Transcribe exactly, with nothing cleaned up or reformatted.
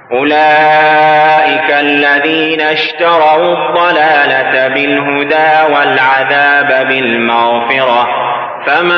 أولئك الذين اشتروا الضلالة بالهدى والعذاب بالمغفرة، فما